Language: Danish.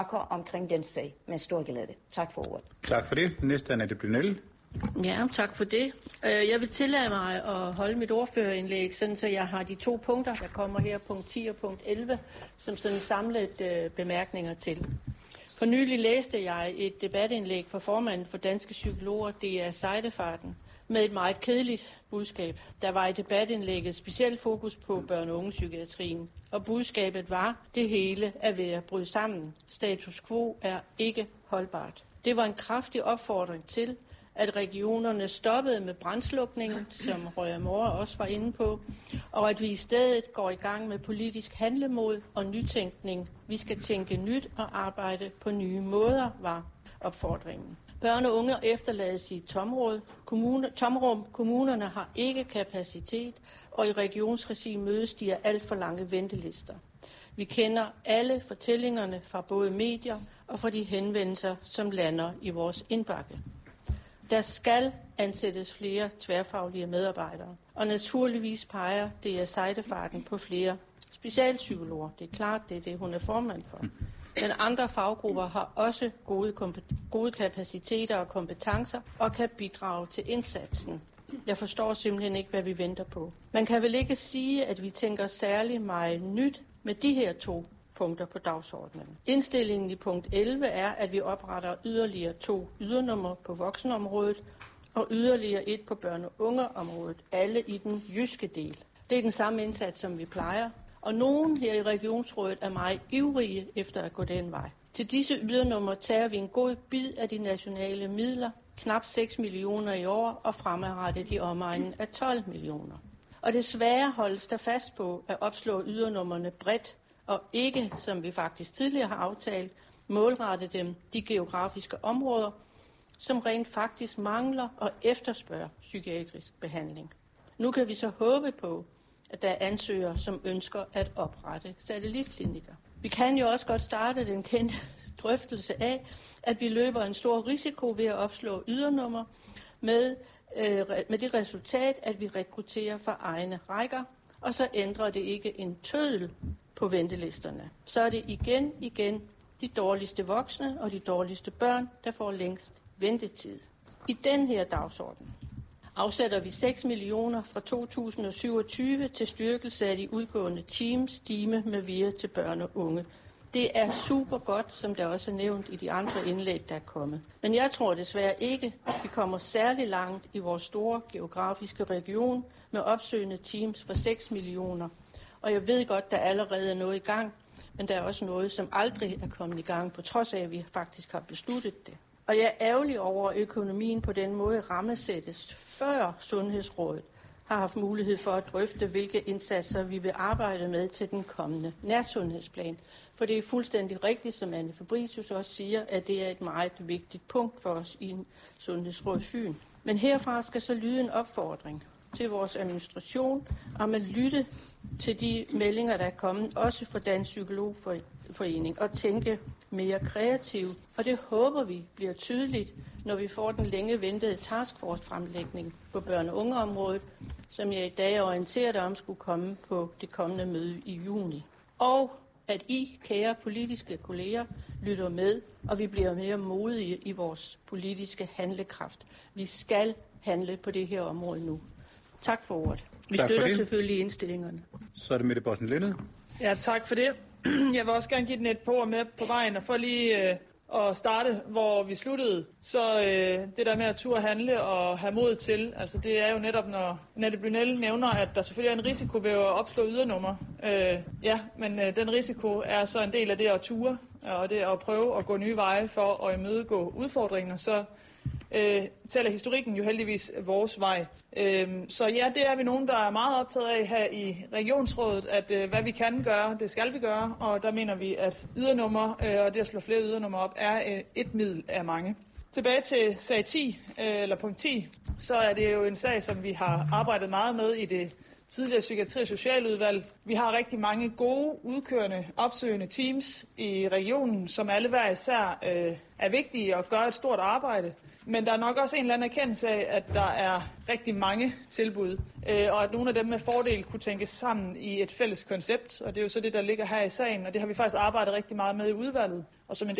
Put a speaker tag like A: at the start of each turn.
A: omkring den sag med stor glæde. Tak for ordet.
B: Tak for det. Næste er Annette Brynell.
C: Ja, tak for det. Jeg vil tillade mig at holde mit ordførerindlæg, sådan så jeg har de 2 punkter, der kommer her, punkt 10 og punkt 11, som sådan samlet bemærkninger til. For nylig læste jeg et debatindlæg fra formanden for Danske Psykologer, DR Seidefarten, med et meget kedeligt budskab. Der var i debatindlægget specielt fokus på børne- og ungepsykiatrien, og budskabet var, det hele er ved at bryde sammen. Status quo er ikke holdbart. Det var en kraftig opfordring til, at regionerne stoppede med brandslukningen, som Røger Moore også var inde på, og at vi i stedet går i gang med politisk handlemod og nytænkning. Vi skal tænke nyt og arbejde på nye måder, var opfordringen. Børn og unge efterlades i tomrum. Kommunerne har ikke kapacitet, og i regionsregi mødes de af alt for lange ventelister. Vi kender alle fortællingerne fra både medier og fra de henvendelser, som lander i vores indbakke. Der skal ansættes flere tværfaglige medarbejdere, og naturligvis peger DR Seidefarten på flere specialpsykologer. Det er klart, det er det, hun er formand for. Men andre faggrupper har også gode kapaciteter og kompetencer og kan bidrage til indsatsen. Jeg forstår simpelthen ikke, hvad vi venter på. Man kan vel ikke sige, at vi tænker særlig meget nyt med de her 2 punkter på dagsordenen. Indstillingen i punkt 11 er, at vi opretter yderligere 2 ydernumre på voksenområdet og yderligere 1 på børne- og ungeområdet, alle i den jyske del. Det er den samme indsats, som vi plejer, og nogen her i regionsrådet er meget ivrige efter at gå den vej. Til disse ydernumre tager vi en god bid af de nationale midler, knap 6 millioner i år, og fremadrettet i omegnen af 12 millioner. Og desværre holdes der fast på at opslå ydernumrene bredt, og ikke, som vi faktisk tidligere har aftalt, målrette dem de geografiske områder, som rent faktisk mangler og efterspørger psykiatrisk behandling. Nu kan vi så håbe på, at der er ansøgere, som ønsker at oprette satellitklinikker. Vi kan jo også godt starte den kendte drøftelse af, at vi løber en stor risiko ved at opslå ydernummer med det resultat, at vi rekrutterer fra egne rækker, og så ændrer det ikke en tøddel på ventelisterne. Så er det igen de dårligste voksne og de dårligste børn, der får længst ventetid. I den her dagsorden afsætter vi 6 millioner fra 2027 til styrkelse af de udgående teams, stime med videre til børn og unge. Det er super godt, som der også er nævnt i de andre indlæg, der er kommet. Men jeg tror desværre ikke, at vi kommer særlig langt i vores store geografiske region med opsøgende teams for 6 millioner. Og jeg ved godt, der allerede er noget i gang, men der er også noget, som aldrig er kommet i gang, på trods af, at vi faktisk har besluttet det. Og jeg er ærgerlig over, at økonomien på den måde rammesættes, før Sundhedsrådet har haft mulighed for at drøfte, hvilke indsatser vi vil arbejde med til den kommende nærsundhedsplan. For det er fuldstændig rigtigt, som Anne Fabricius også siger, at det er et meget vigtigt punkt for os i Sundhedsråd Fyn. Men herfra skal så lyde en opfordring til vores administration om at lytte til de meldinger, der er kommet, også fra Dansk Psykologforening, og tænke mere kreativt. Og det håber vi bliver tydeligt, når vi får den længe ventede taskforce-fremlægning på børne- og ungeområdet, som jeg i dag orienterede om skulle komme på det kommende møde i juni. Og at I, kære politiske kolleger, lytter med, og vi bliver mere modige i vores politiske handlekraft. Vi skal handle på det her område nu. Tak for ordet. Vi støtter selvfølgelig indstillingerne.
B: Så er det Mette Bossen Linde.
D: Ja, tak for det. Jeg vil også gerne give den et par ord med på vejen, og for lige at starte, hvor vi sluttede. Så det der med at turde handle og have mod til, altså det er jo netop, når Annette Brynell nævner, at der selvfølgelig er en risiko ved at opslå ydernummer. Men den risiko er så en del af det at ture, og det at prøve at gå nye veje for at imødegå udfordringer, så tæller historikken jo heldigvis vores vej. Så ja, det er vi nogen, der er meget optaget af her i regionsrådet, at hvad vi kan gøre, det skal vi gøre, og der mener vi, at ydernummer og det at slå flere ydernummer op er et middel af mange. Tilbage til sag 10, eller punkt 10, så er det jo en sag, som vi har arbejdet meget med i det tidligere Psykiatri- og Socialudvalg. Vi har rigtig mange gode, udkørende, opsøgende teams i regionen, som alle hver især er vigtige og gør et stort arbejde. Men der er nok også en eller anden erkendelse af, at der er rigtig mange tilbud, og at nogle af dem med fordel kunne tænkes sammen i et fælles koncept. Og det er jo så det, der ligger her i sagen, og det har vi faktisk arbejdet rigtig meget med i udvalget. og som en